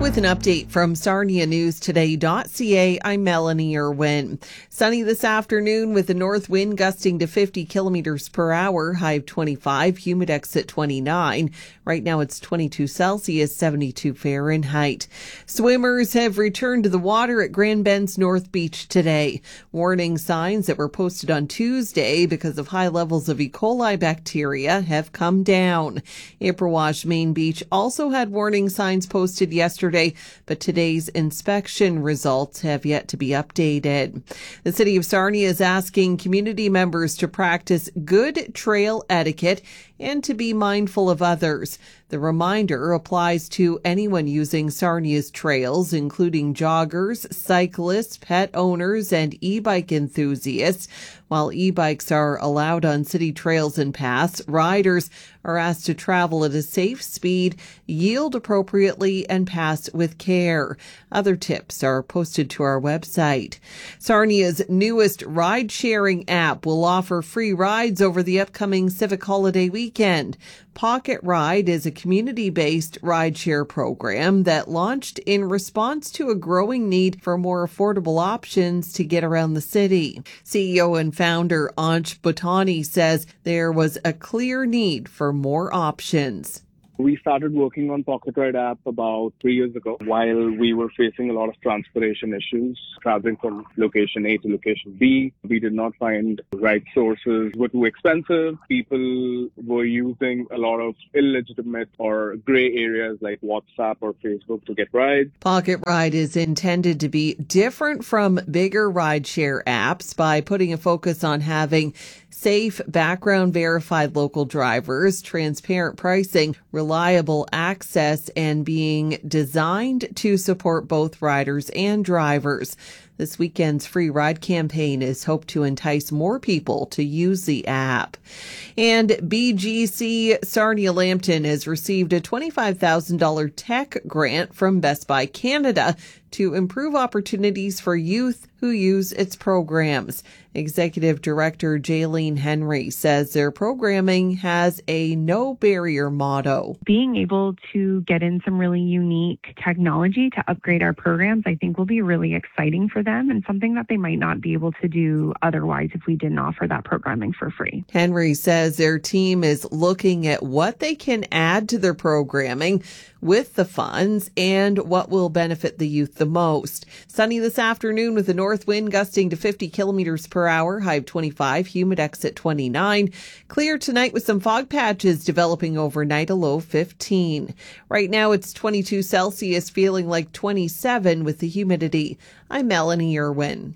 with an update from SarniaNewsToday.ca, I'm Melanie Irwin. Sunny this afternoon with a north wind gusting to 50 kilometers per hour, high of 25, humidex at 29. Right now it's 22 Celsius, 72 Fahrenheit. Swimmers have returned to the water at Grand Bend's North Beach today. Warning signs that were posted on Tuesday because of high levels of E. coli bacteria have come down. Ipperwash Main Beach also had warning signs posted yesterday, but today's inspection results have yet to be updated. The City of Sarnia is asking community members to practice good trail etiquette and to be mindful of others. The reminder applies to anyone using Sarnia's trails, including joggers, cyclists, pet owners, and e-bike enthusiasts. While e-bikes are allowed on city trails and paths, riders are asked to travel at a safe speed, yield appropriately, and pass with care. Other tips are posted to our website. Sarnia's newest ride-sharing app will offer free rides over the upcoming Civic Holiday weekend. Pocket Ride is a community-based rideshare program that launched in response to a growing need for more affordable options to get around the city. CEO and founder Ansh Bhutani says there was a clear need for more options. We started working on Pocket Ride app about 3 years ago while we were facing a lot of transportation issues, traveling from location A to location B. We did not find ride sources were too expensive. People were using a lot of illegitimate or gray areas like WhatsApp or Facebook to get rides. Pocket Ride is intended to be different from bigger rideshare apps by putting a focus on having safe, background verified local drivers, transparent pricing, reliable access, and being designed to support both riders and drivers. This weekend's free ride campaign is hoped to entice more people to use the app. And BGC Sarnia Lambton has received a $25,000 tech grant from Best Buy Canada to improve opportunities for youth who use its programs. Executive Director Jaylene Henry says their programming has a no-barrier motto. Being able to get in some really unique technology to upgrade our programs, I think will be really exciting for them and something that they might not be able to do otherwise if we didn't offer that programming for free. Henry says their team is looking at what they can add to their programming with the funds and what will benefit the youth the most. Sunny this afternoon with a north wind gusting to 50 kilometers per hour, high of 25, humidex at 29. Clear tonight with some fog patches developing overnight, a low of 15. Right now it's 22 Celsius, feeling like 27 with the humidity. I'm Melanie Irwin.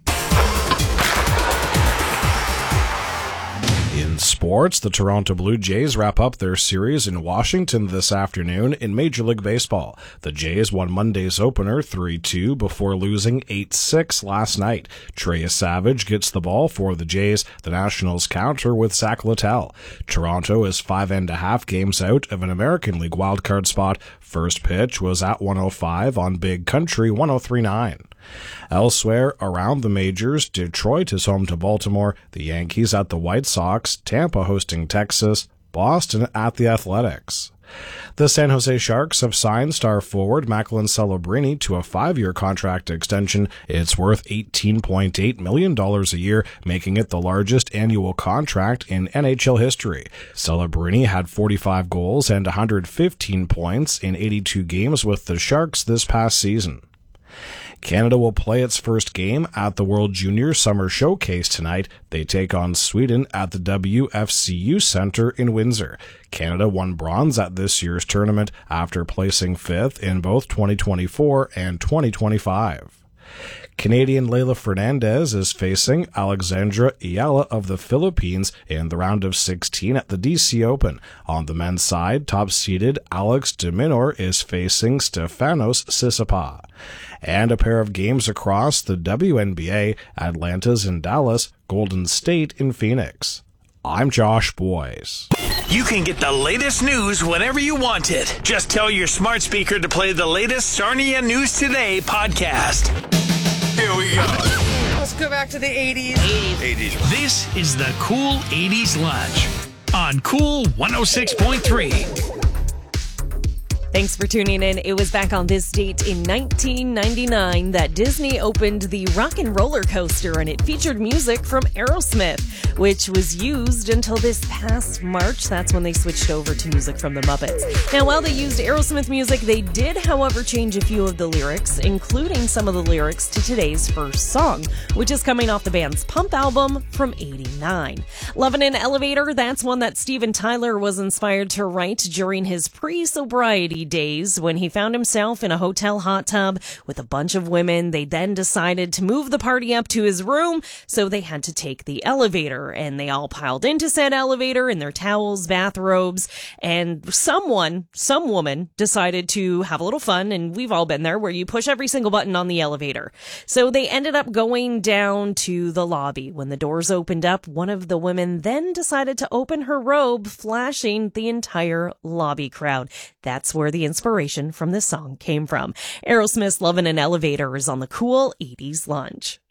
In sports, the Toronto Blue Jays wrap up their series in Washington this afternoon in Major League Baseball. The Jays won Monday's opener 3-2 before losing 8-6 last night. Trey Savage gets the ball for the Jays. The Nationals counter with Zach Littell. Toronto is 5.5 games out of an American League wildcard spot. First pitch was at 105 on Big Country 103.9. Elsewhere around the majors, Detroit is home to Baltimore, the Yankees at the White Sox, Tampa hosting Texas, Boston at the Athletics. The San Jose Sharks have signed star forward Macklin Celebrini to a 5-year contract extension. It's worth $18.8 million a year, making it the largest annual contract in NHL history. Celebrini had 45 goals and 115 points in 82 games with the Sharks this past season. Canada will play its first game at the World Junior Summer Showcase tonight. They take on Sweden at the WFCU Centre in Windsor. Canada won bronze at this year's tournament after placing 5th in both 2024 and 2025. Canadian Leylah Fernandez is facing Alexandra Ayala of the Philippines in the round of 16 at the DC Open. On the men's side, top-seeded Alex de Minaur is facing Stefanos Tsitsipas. And a pair of games across the WNBA, Atlanta's in Dallas, Golden State in Phoenix. I'm Josh Boyes. You can get the latest news whenever you want it. Just tell your smart speaker to play the latest Sarnia News Today podcast. Here we go. Let's go back to the 80s. 80s. This is the Cool 80s Lunch on Cool 106.3. Thanks for tuning in. It was back on this date in 1999 that Disney opened the Rock and Roller Coaster, and it featured music from Aerosmith, which was used until this past March. That's when they switched over to music from the Muppets. Now, while they used Aerosmith music, they did, however, change a few of the lyrics, including some of the lyrics to today's first song, which is coming off the band's Pump album from '89. Lovin' an Elevator, that's one that Steven Tyler was inspired to write during his pre-sobriety days when he found himself in a hotel hot tub with a bunch of women. They then decided to move the party up to his room, so they had to take the elevator, and they all piled into said elevator in their towels, bathrobes, and some woman decided to have a little fun, and we've all been there, where you push every single button on the elevator. So they ended up going down to the lobby. When the doors opened up, one of the women then decided to open her robe, flashing the entire lobby crowd. That's where the inspiration from this song came from. Aerosmith's Lovin' an Elevator is on the Cool 80s Lunch.